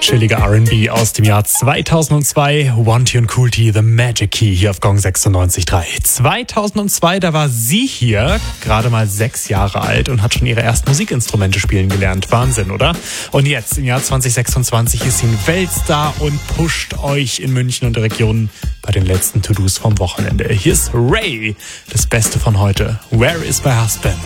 Chilliger R&B aus dem Jahr 2002. One Tune Cool Tea, The Magic Key hier auf Gong 96.3. 2002, da war sie hier, gerade mal 6 Jahre alt und hat schon ihre ersten Musikinstrumente spielen gelernt. Wahnsinn, oder? Und jetzt, im Jahr 2026, ist sie ein Weltstar und pusht euch in München und der Region bei den letzten To-Dos vom Wochenende. Hier ist Ray, das Beste von heute. Where is my husband?